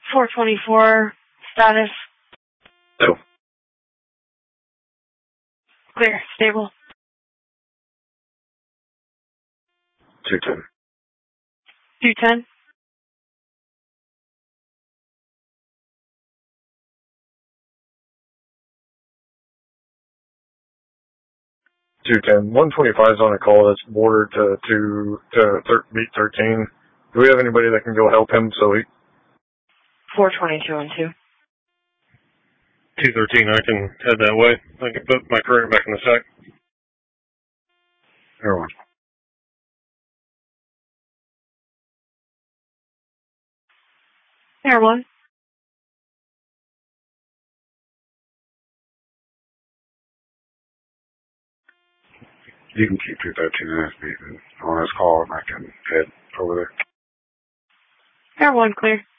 424 status. No. Clear. Stable. 210. 210. 210. 125 is on a call that's bordered to beat 13. Do we have anybody that can go help him? So 422 and 2. 213, I can head that way. I can put my career back in the sack. Everyone. Air 1. You can keep 213 and SB on this call, and I can head over there. Air 1 clear.